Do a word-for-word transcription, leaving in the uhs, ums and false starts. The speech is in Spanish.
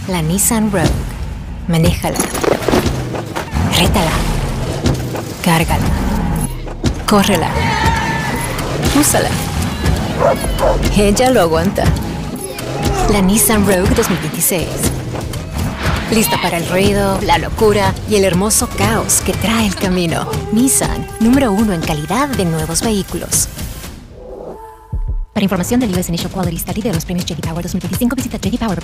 La Nissan Rogue. Manéjala. Rétala. Cárgala. Córrela. Úsala. Ella lo aguanta. La Nissan Rogue dos mil veintiséis. Lista para el ruido, la locura y el hermoso caos que trae el camino. Nissan, número uno en calidad de nuevos vehículos. Para información del U S Initial Quality Study de los premios J D Power dos mil veinticinco, visita j d power.